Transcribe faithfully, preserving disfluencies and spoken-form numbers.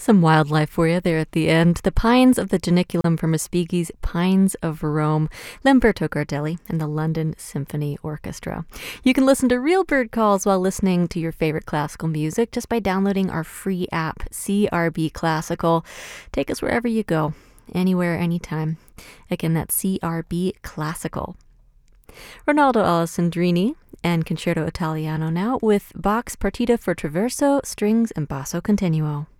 Some wildlife for you there at the end. The Pines of the Janiculum from Respighi's Pines of Rome, Lamberto Gardelli and the London Symphony Orchestra. You can listen to real bird calls while listening to your favorite classical music just by downloading our free app, C R B Classical. Take us wherever you go, anywhere, anytime. Again, that's C R B Classical. Ronaldo Alessandrini and Concerto Italiano now with Bach's Partita for Traverso, Strings, and Basso Continuo.